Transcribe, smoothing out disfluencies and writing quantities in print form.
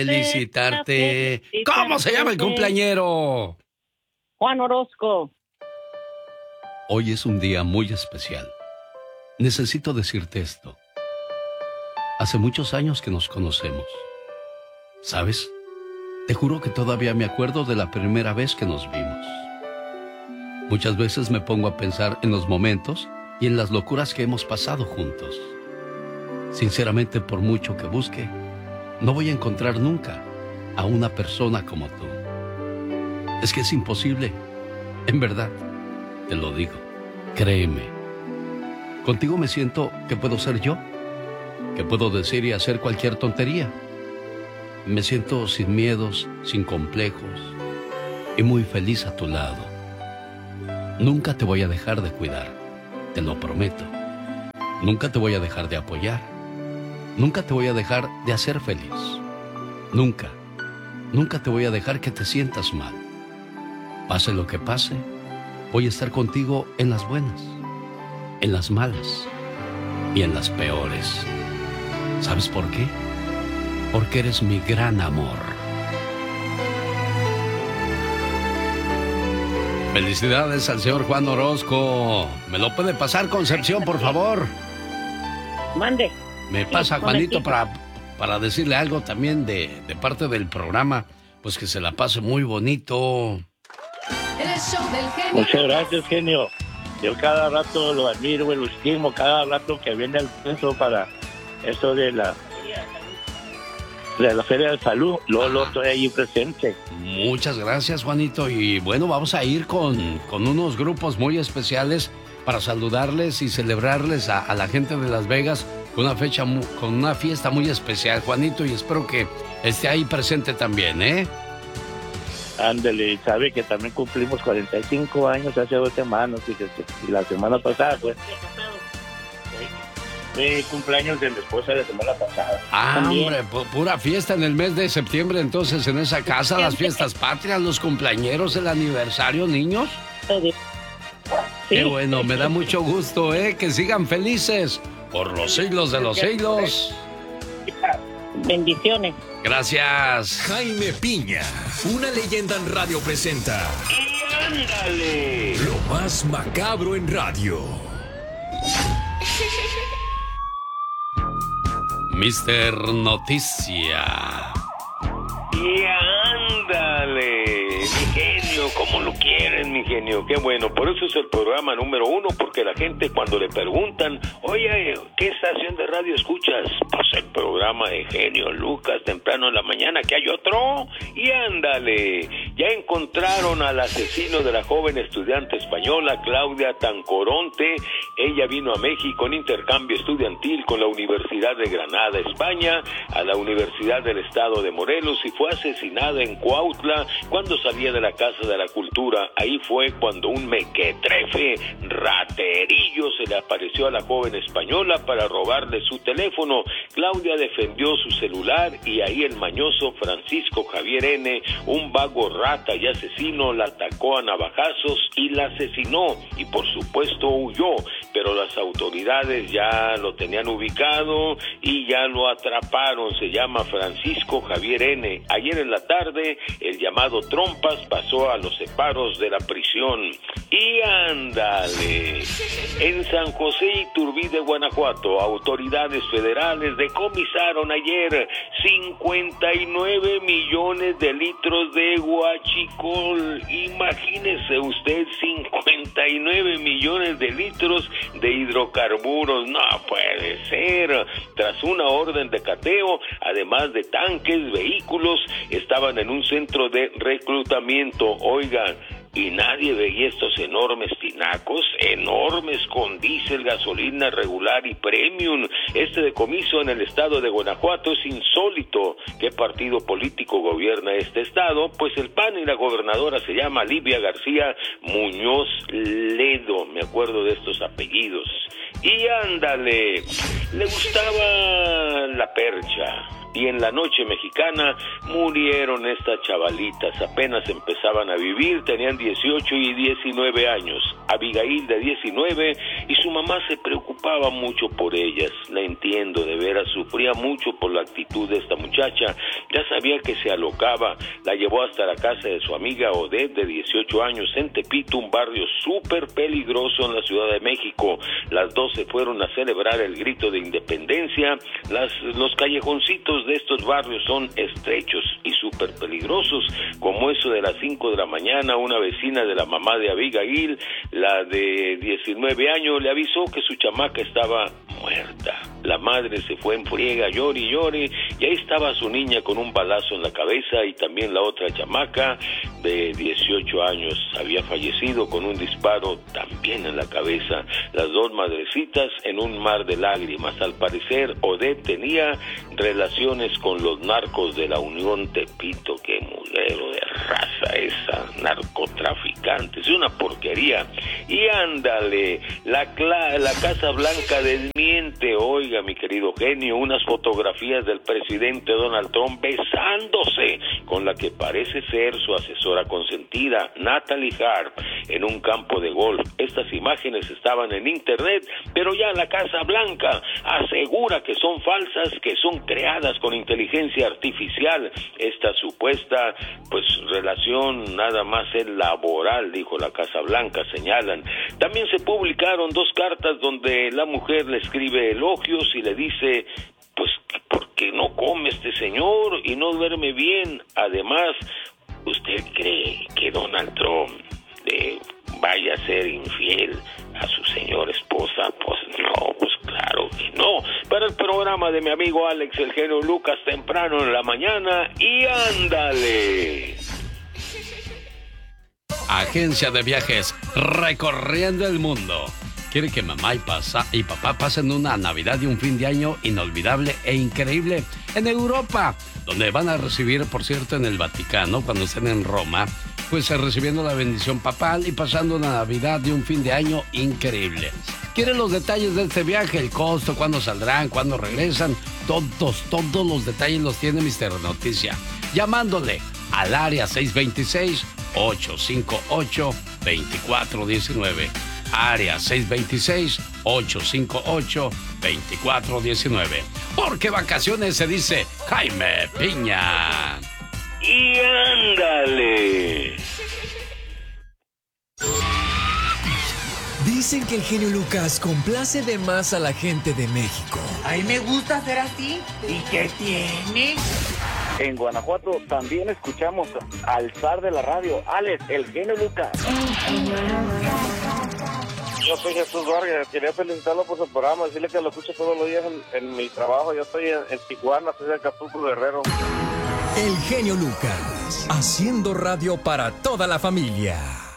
felicitarte. ¿Cómo se llama el cumpleañero? Juan Orozco. Hoy es un día muy especial. Necesito decirte esto. Hace muchos años que nos conocemos. ¿Sabes? Te juro que todavía me acuerdo de la primera vez que nos vimos. Muchas veces me pongo a pensar en los momentos y en las locuras que hemos pasado juntos. Sinceramente, por mucho que busque, no voy a encontrar nunca a una persona como tú. Es que es imposible. En verdad, te lo digo. Créeme. Contigo me siento que puedo ser yo, que puedo decir y hacer cualquier tontería. Me siento sin miedos, sin complejos y muy feliz a tu lado. Nunca te voy a dejar de cuidar, te lo prometo. Nunca te voy a dejar de apoyar. Nunca te voy a dejar de hacer feliz. Nunca, nunca te voy a dejar que te sientas mal. Pase lo que pase, voy a estar contigo en las buenas, en las malas y en las peores. ¿Sabes por qué? Porque eres mi gran amor. Felicidades al señor Juan Orozco. ¿Me lo puede pasar, Concepción, por favor? Mande. Me pasa, Juanito, para decirle algo también de parte del programa. Pues que se la pase muy bonito. Muchas gracias, genio. Yo cada rato lo admiro y lo estimo, cada rato que viene al centro para eso de la Feria de Salud, lo estoy ahí presente. Muchas gracias, Juanito. Y bueno, vamos a ir con unos grupos muy especiales para saludarles y celebrarles a la gente de Las Vegas con una fiesta muy especial, Juanito, y espero que esté ahí presente también, ¿eh? Ándale, sabe que también cumplimos 45 años hace 2 semanas, fíjese, y la semana pasada fue cumpleaños de mi esposa la semana pasada. También. Hombre, pura fiesta en el mes de septiembre, entonces, en esa casa, las fiestas patrias, los cumpleañeros, el aniversario, niños. Sí. Qué bueno, me da mucho gusto, que sigan felices por los siglos de los siglos. Bendiciones. Gracias. Jaime Piña, una leyenda en radio presenta. ¡Y ándale! Lo más macabro en radio. Mister Noticia. Y ándale, mi genio, como lo quieres, mi genio, qué bueno. Por eso es el programa número 1, porque la gente cuando le preguntan, oye, ¿qué estación de radio escuchas? Pues el programa de Genio Lucas, temprano en la mañana, que hay otro. Y ándale, ya encontraron al asesino de la joven estudiante española Claudia Tancoronte. Ella vino a México en intercambio estudiantil con la Universidad de Granada, España, a la Universidad del Estado de Morelos, y fue asesinada en Cuautla cuando salía de la Casa de la Cultura. Ahí fue cuando un mequetrefe raterillo se le apareció a la joven española para robarle su teléfono. Claudia defendió su celular y ahí el mañoso Francisco Javier N., un vago rata y asesino, la atacó a navajazos y la asesinó, y por supuesto huyó, pero las autoridades ya lo tenían ubicado y ya lo atraparon. Se llama Francisco Javier N. Ayer en la tarde, el llamado Trompas pasó a los separos de la prisión. Y ándale, en San José Iturbide, Guanajuato, autoridades federales decomisaron ayer 59 millones de litros de huachicol. Imagínese usted, 59 millones de litros de hidrocarburos. No puede ser. Tras una orden de cateo, además de tanques, vehículos, estaban en un centro de reclutamiento. Oigan, y nadie veía estos enormes tinacos, enormes con diésel, gasolina regular y premium. Este decomiso en el estado de Guanajuato es insólito. ¿Qué partido político gobierna este estado? Pues el PAN, y la gobernadora se llama Livia García Muñoz Ledo. Me acuerdo de estos apellidos. Y ándale, le gustaba la percha, y en la noche mexicana murieron estas chavalitas. Apenas empezaban a vivir, tenían 18 y 19 años. Abigail de 19 y su mamá se preocupaba mucho por ellas. La entiendo, de veras, sufría mucho por la actitud de esta muchacha. Ya sabía que se alocaba. La llevó hasta la casa de su amiga Odette de 18 años en Tepito, un barrio súper peligroso en la Ciudad de México. Las dos se fueron a celebrar el grito de independencia. Los callejoncitos de estos barrios son estrechos y súper peligrosos. Como eso de las 5 de la mañana, una vecina de la mamá de Abigail, la de 19 años, le avisó que su chamaca estaba muerta. La madre se fue en friega, llore y llore, y ahí estaba su niña con un balazo en la cabeza, y también la otra chamaca de 18 años había fallecido con un disparo también en la cabeza. Las dos madrecitas en un mar de lágrimas. Al parecer, Odette tenía relaciones con los narcos de la Unión Tepito. Qué mugrero de raza esa, narcotraficantes, una porquería. Y ándale, la Casa Blanca desmiente, oiga mi querido genio, unas fotografías del presidente Donald Trump besándose con la que parece ser su asesora consentida, Natalie Hart, en un campo de golf. Estas imágenes estaban en internet, pero ya la Casa Blanca asegura que son falsas, que son creadas con inteligencia artificial. Esta supuesta, relación nada más es laboral, dijo la Casa Blanca, señalan. También se publicaron 2 cartas donde la mujer le escribe elogios y le dice, ¿por qué no come este señor y no duerme bien? Además, ¿usted cree que Donald Trump vaya a ser infiel a su señora esposa? Pues no, claro que no. Para el programa de mi amigo Alex, el genio Lucas, temprano en la mañana, y ándale. Agencia de viajes recorriendo el mundo. Quiere que mamá y papá pasen una Navidad y un fin de año inolvidable e increíble en Europa, donde van a recibir, por cierto, en el Vaticano, cuando estén en Roma, recibiendo la bendición papal y pasando una Navidad y un fin de año increíble. ¿Quieren los detalles de este viaje? El costo, cuándo saldrán, cuándo regresan. Todos los detalles los tiene Mr. Noticia, llamándole al área 626-858-2419. Área 626-858-2419. Porque vacaciones se dice Jaime Piña. Y ándale. Dicen que el genio Lucas complace de más a la gente de México. A mí me gusta ser así. ¿Y qué tiene? En Guanajuato también escuchamos al zar de la radio, Alex, el genio Lucas. Yo soy Jesús Vargas, quería felicitarlo por su programa, decirle que lo escucho todos los días en mi trabajo. Yo estoy en Tijuana, soy de Acapulco, Guerrero. El genio Lucas, haciendo radio para toda la familia.